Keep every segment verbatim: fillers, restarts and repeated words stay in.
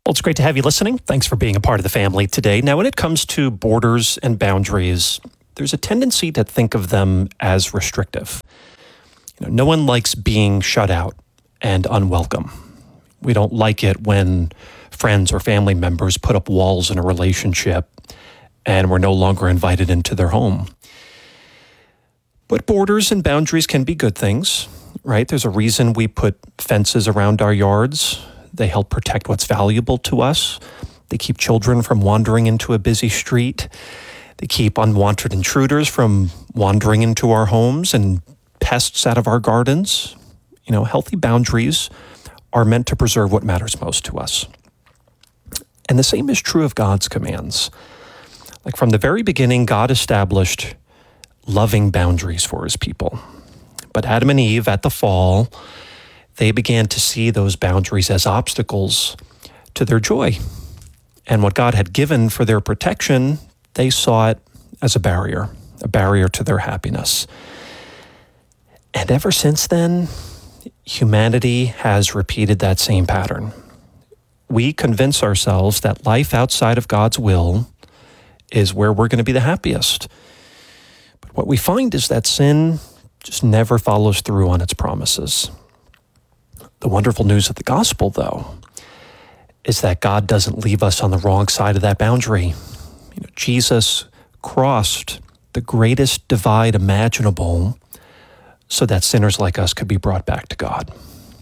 Well, it's great to have you listening. Thanks for being a part of the family today. Now, when it comes to borders and boundaries, there's a tendency to think of them as restrictive. You know, no one likes being shut out and unwelcome. We don't like it when friends or family members put up walls in a relationship and we're no longer invited into their home. But borders and boundaries can be good things, right? There's a reason we put fences around our yards. They help protect what's valuable to us. They keep children from wandering into a busy street. They keep unwanted intruders from wandering into our homes and pests out of our gardens. You know, healthy boundaries are meant to preserve what matters most to us. And the same is true of God's commands. Like from the very beginning, God established loving boundaries for his people. But Adam and Eve at the fall, they began to see those boundaries as obstacles to their joy. And what God had given for their protection, they saw it as a barrier, a barrier to their happiness. And ever since then, humanity has repeated that same pattern. We convince ourselves that life outside of God's will is where we're going to be the happiest. But what we find is that sin just never follows through on its promises. The wonderful news of the gospel, though, is that God doesn't leave us on the wrong side of that boundary. You know, Jesus crossed the greatest divide imaginable so that sinners like us could be brought back to God.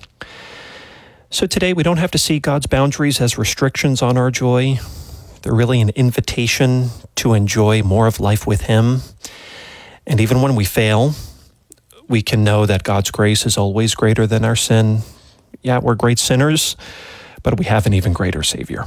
So today, we don't have to see God's boundaries as restrictions on our joy. They're really an invitation to enjoy more of life with him. And even when we fail, we can know that God's grace is always greater than our sin. Yeah, we're great sinners, but we have an even greater Savior.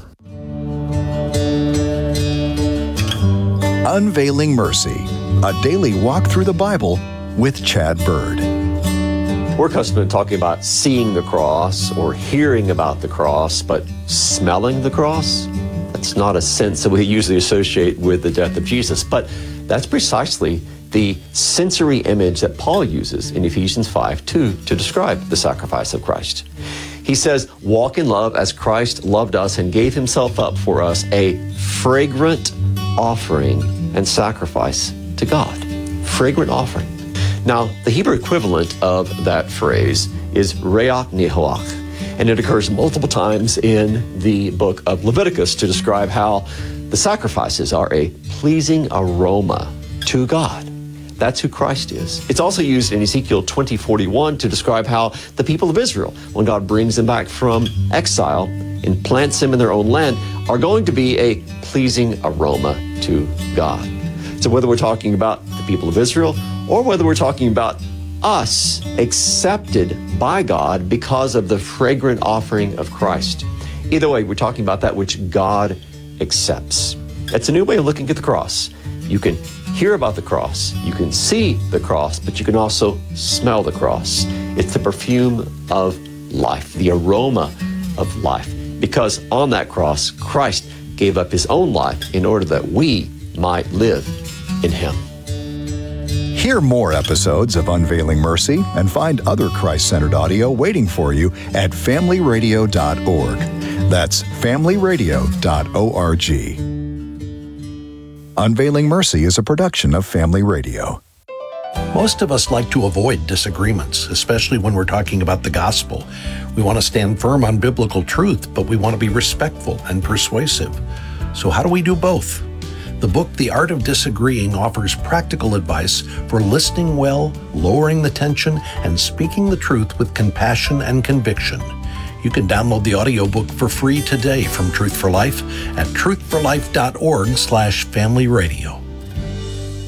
Unveiling Mercy, a daily walk through the Bible with Chad Bird. We're accustomed to talking about seeing the cross or hearing about the cross, but smelling the cross? That's not a sense that we usually associate with the death of Jesus, but that's precisely the sensory image that Paul uses in Ephesians five two to describe the sacrifice of Christ. He says, walk in love as Christ loved us and gave himself up for us, a fragrant offering and sacrifice to God. Fragrant offering. Now, the Hebrew equivalent of that phrase is reach nihoach, and it occurs multiple times in the book of Leviticus to describe how the sacrifices are a pleasing aroma to God. That's who Christ is. It's also used in Ezekiel twenty forty-one to describe how the people of Israel, when God brings them back from exile and plants them in their own land, are going to be a pleasing aroma to God. So whether we're talking about the people of Israel or whether we're talking about us accepted by God because of the fragrant offering of Christ, either way, we're talking about that which God accepts. That's a new way of looking at the cross. You can hear about the cross, you can see the cross, but you can also smell the cross. It's the perfume of life, the aroma of life, because on that cross, Christ gave up his own life in order that we might live in him. Hear more episodes of Unveiling Mercy and find other Christ-centered audio waiting for you at family radio dot org. That's family radio dot org. Unveiling Mercy is a production of Family Radio. Most of us like to avoid disagreements, especially when we're talking about the gospel. We want to stand firm on biblical truth, but we want to be respectful and persuasive. So how do we do both? The book, The Art of Disagreeing, offers practical advice for listening well, lowering the tension, and speaking the truth with compassion and conviction. You can download the audiobook for free today from Truth for Life at truth for life dot org slash family radio.